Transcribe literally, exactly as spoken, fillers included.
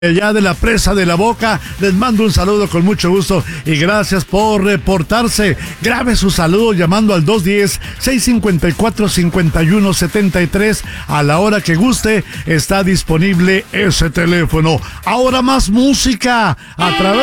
allá de la Presa de la Boca, les mando un saludo con mucho gusto y gracias por reportarse. Grabe su saludo llamando al dos uno cero, seis cinco cuatro, cinco uno siete tres. A la hora que guste está disponible ese teléfono. Ahora más música a través